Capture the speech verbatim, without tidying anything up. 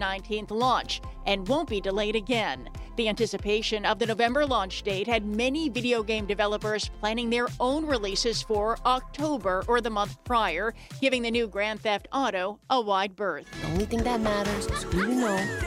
nineteenth launch and won't be delayed again. The anticipation of the November launch date had many video game developers planning their own releases for October or the month prior, giving the new Grand Theft Auto a wide berth. The only thing that matters is who you know